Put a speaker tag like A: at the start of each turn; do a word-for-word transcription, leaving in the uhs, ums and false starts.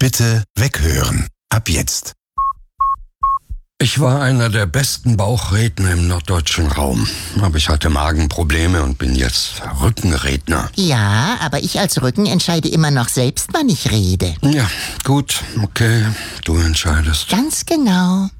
A: Bitte weghören. Ab jetzt.
B: Ich war einer der besten Bauchredner im norddeutschen Raum. Aber ich hatte Magenprobleme und bin jetzt Rückenredner.
C: Ja, aber ich als Rücken entscheide immer noch selbst, wann ich rede.
B: Ja, gut, okay, du entscheidest.
C: Ganz genau.